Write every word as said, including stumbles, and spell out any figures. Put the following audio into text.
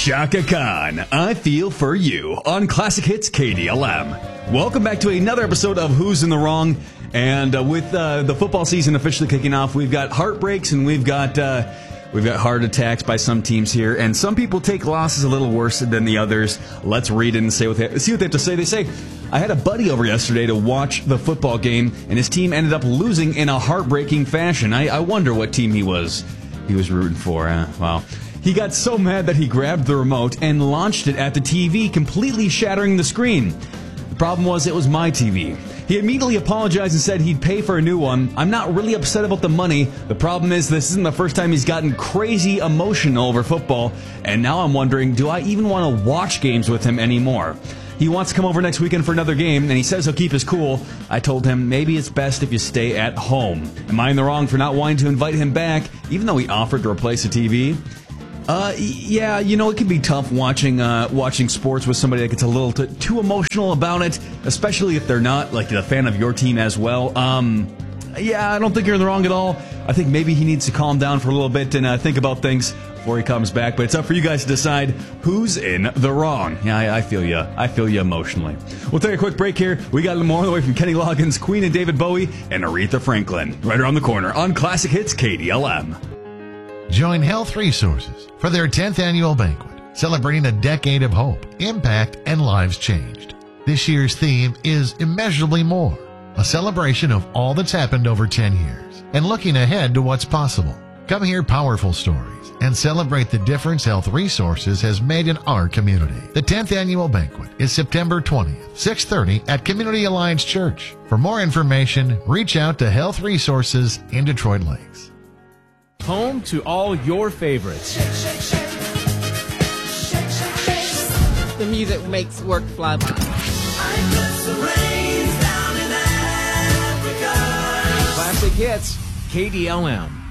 Shaka Khan, I Feel For You on Classic Hits K D L M. Welcome back to another episode of Who's in the Wrong. And uh, with uh, the football season officially kicking off, we've got heartbreaks and we've got uh, we've got heart attacks by some teams here. And some people take losses a little worse than the others. Let's read it and say what they, see what they have to say. They say, I had a buddy over yesterday to watch the football game, and his team ended up losing in a heartbreaking fashion. I, I wonder what team he was he was rooting for. Uh, wow. He got so mad that he grabbed the remote and launched it at the T V, completely shattering the screen. The problem was it was my T V. He immediately apologized and said he'd pay for a new one. I'm not really upset about the money. The problem is this isn't the first time he's gotten crazy emotional over football, and now I'm wondering, do I even want to watch games with him anymore? He wants to come over next weekend for another game, and he says he'll keep his cool. I told him maybe it's best if you stay at home. Am I in the wrong for not wanting to invite him back, even though he offered to replace the T V? Uh, yeah, you know, it can be tough watching uh, watching sports with somebody that gets a little t- too emotional about it, especially if they're not, like, a fan of your team as well. Um, yeah, I don't think you're in the wrong at all. I think maybe he needs to calm down for a little bit and uh, think about things before he comes back. But it's up for you guys to decide who's in the wrong. Yeah, I, I feel you. I feel you emotionally. We'll take a quick break here. We got more on the way from Kenny Loggins, Queen and David Bowie, and Aretha Franklin right around the corner on Classic Hits K D L M. Join Health Resources for their tenth annual banquet, celebrating a decade of hope, impact, and lives changed. This year's theme is Immeasurably More, a celebration of all that's happened over ten years and looking ahead to what's possible. Come hear powerful stories and celebrate the difference Health Resources has made in our community. The tenth annual banquet is September twentieth, six thirty at Community Alliance Church. For more information, reach out to Health Resources in Detroit Lakes. Home to all your favorites. Shake, shake, shake. Shake, shake, shake. The music makes work fly by. Classic Hits, K D L M.